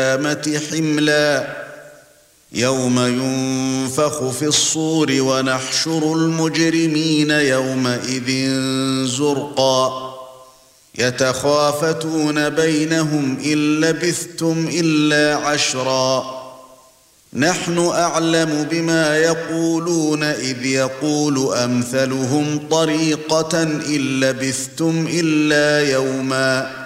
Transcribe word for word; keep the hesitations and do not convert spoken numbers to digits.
حملا يوم ينفخ في الصور ونحشر المجرمين يومئذ زرقا يتخافتون بينهم إن لبثتم إلا عشرا نحن أعلم بما يقولون إذ يقول أمثلهم طريقة إن لبثتم إلا يوما